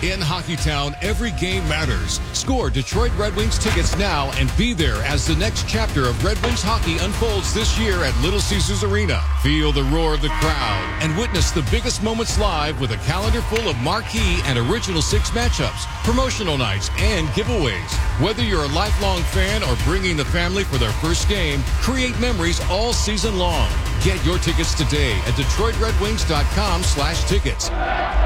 In Hockeytown, every game matters. Score Detroit Red Wings tickets now and be there as the next chapter of Red Wings hockey unfolds this year at Little Caesars Arena. Feel the roar of the crowd and witness the biggest moments live with a calendar full of marquee and original six matchups, promotional nights, and giveaways. Whether you're a lifelong fan or bringing the family for their first game, create memories all season long. Get your tickets today at DetroitRedWings.com/tickets.